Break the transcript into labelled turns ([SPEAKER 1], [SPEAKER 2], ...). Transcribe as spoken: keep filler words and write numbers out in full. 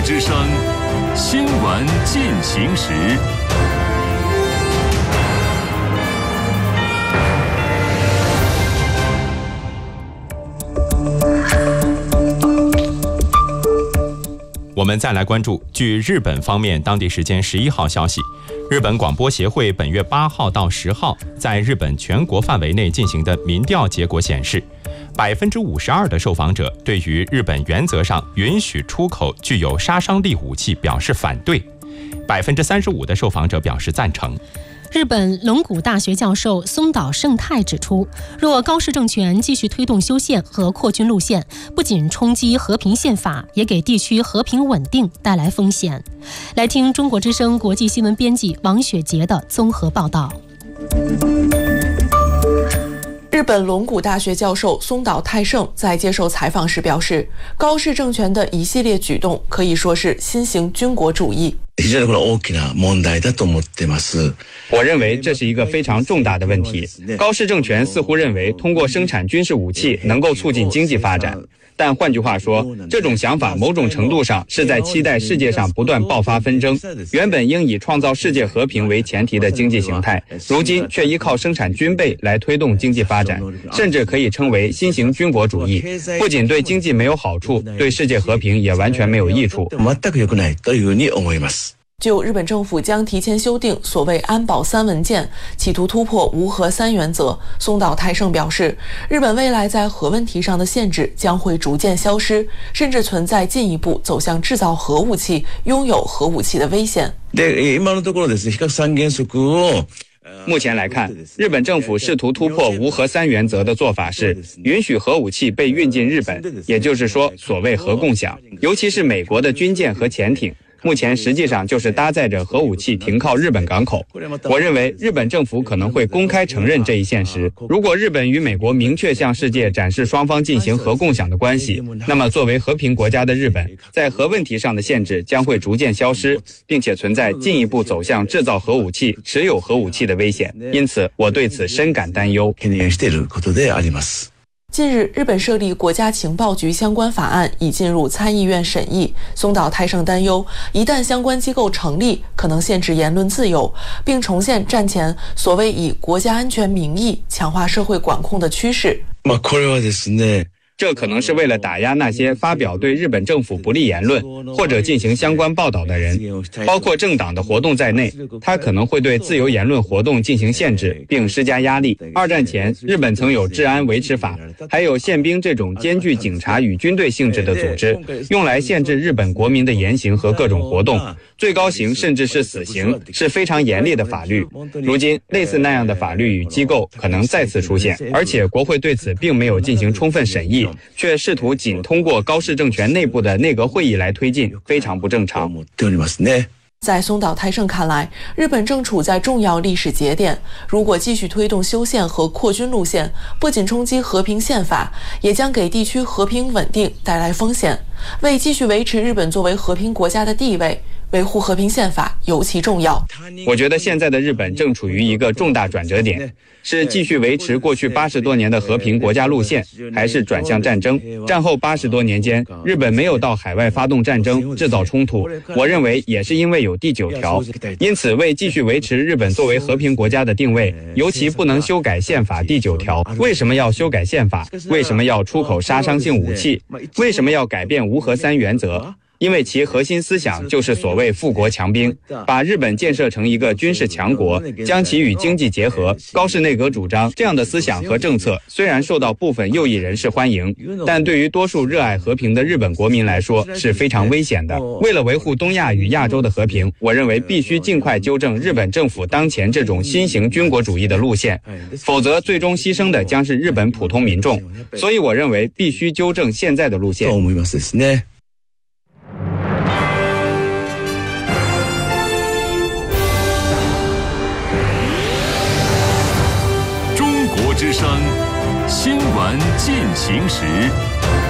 [SPEAKER 1] 之声新闻进行时。
[SPEAKER 2] 我们再来关注，据日本方面当地时间十一号消息，日本广播协会本月八号到十号在日本全国范围内进行的民调结果显示，百分之五十二的受访者对于日本原则上允许出口具有杀伤力武器表示反对，百分之三十五的受访者表示赞成。
[SPEAKER 3] 日本龙谷大学教授松岛胜太指出，若高市政权继续推动修宪和扩军路线，不仅冲击和平宪法，也给地区和平稳定带来风险。来听中国之声国际新闻编辑王雪杰的综合报道。
[SPEAKER 4] 日本龙谷大学教授松岛太胜在接受采访时表示，高市政权的一系列举动可以说是新型军国主义。
[SPEAKER 5] 我认为这是一个非常重大的问题。高市政权似乎认为通过生产军事武器能够促进经济发展，但换句话说，这种想法某种程度上是在期待世界上不断爆发纷争。原本应以创造世界和平为前提的经济形态，如今却依靠生产军备来推动经济发展，甚至可以称为新型军国主义。不仅对经济没有好处，对世界和平也完全没有益处。
[SPEAKER 4] 就日本政府将提前修订所谓安保三文件，企图突破无核三原则，松岛太胜表示，日本未来在核问题上的限制将会逐渐消失，甚至存在进一步走向制造核武器、拥有核武器的危险。
[SPEAKER 5] 目前来看，日本政府试图突破无核三原则的做法是允许核武器被运进日本，也就是说所谓核共享，尤其是美国的军舰和潜艇，目前实际上就是搭载着核武器停靠日本港口。我认为日本政府可能会公开承认这一现实。如果日本与美国明确向世界展示双方进行核共享的关系，那么作为和平国家的日本，在核问题上的限制将会逐渐消失，并且存在进一步走向制造核武器、持有核武器的危险。因此，我对此深感担忧。
[SPEAKER 4] 近日，日本设立国家情报局相关法案已进入参议院审议。松岛太胜担忧，一旦相关机构成立，可能限制言论自由，并重现战前所谓以国家安全名义强化社会管控的趋势。
[SPEAKER 5] 这可能是为了打压那些发表对日本政府不利言论或者进行相关报道的人，包括政党的活动在内，它可能会对自由言论活动进行限制并施加压力。二战前，日本曾有治安维持法，还有宪兵这种兼具警察与军队性质的组织，用来限制日本国民的言行和各种活动。最高刑甚至是死刑，是非常严厉的法律。如今，类似那样的法律与机构可能再次出现，而且国会对此并没有进行充分审议，却试图仅通过高市政权内部的内阁会议来推进，非常不正常。
[SPEAKER 4] 在松岛太胜看来，日本正处在重要历史节点，如果继续推动修宪和扩军路线，不仅冲击和平宪法，也将给地区和平稳定带来风险。为继续维持日本作为和平国家的地位，维护和平宪法尤其重要。
[SPEAKER 5] 我觉得现在的日本正处于一个重大转折点，是继续维持过去八十多年的和平国家路线，还是转向战争？战后八十多年间，日本没有到海外发动战争、制造冲突，我认为也是因为有第九条。因此，为继续维持日本作为和平国家的定位，尤其不能修改宪法第九条。为什么要修改宪法？为什么要出口杀伤性武器？为什么要改变无核三原则？因为其核心思想就是所谓富国强兵，把日本建设成一个军事强国，将其与经济结合。高市内阁主张这样的思想和政策虽然受到部分右翼人士欢迎，但对于多数热爱和平的日本国民来说是非常危险的。为了维护东亚与亚洲的和平，我认为必须尽快纠正日本政府当前这种新型军国主义的路线，否则最终牺牲的将是日本普通民众。所以我认为必须纠正现在的路线。
[SPEAKER 1] 之声新闻进行时。